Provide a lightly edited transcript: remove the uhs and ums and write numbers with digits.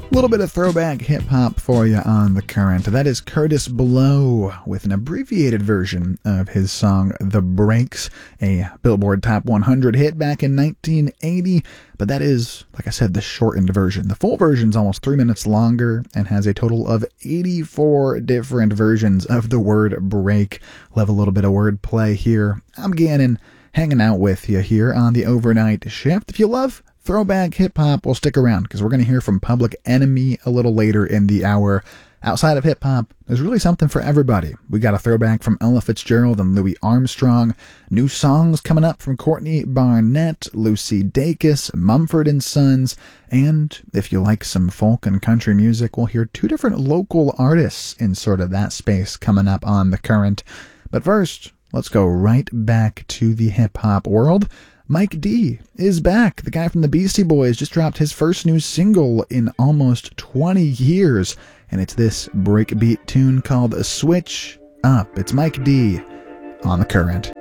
A little bit of throwback hip-hop for you on The Current. That is Curtis Blow with an abbreviated version of his song The Breaks, a Billboard Top 100 hit back in 1980. But that is, like I said, the shortened version. The full version is almost 3 minutes longer and has a total of 84 different versions of the word break. We'll have a little bit of wordplay here. I'm Gannon, hanging out with you here on the Overnight Shift. If you love throwback hip-hop, will stick around because we're going to hear from Public Enemy a little later in the hour. Outside of hip-hop, there's really something for everybody. We got a throwback from Ella Fitzgerald and Louis Armstrong, new songs coming up from Courtney Barnett, Lucy Dacus, Mumford & Sons, and if you like some folk and country music, we'll hear two different local artists in sort of that space coming up on The Current. But first, let's go right back to the hip-hop world. Mike D is back. The guy from the Beastie Boys just dropped his first new single in almost 20 years, and it's this breakbeat tune called Switch Up. It's Mike D on The Current.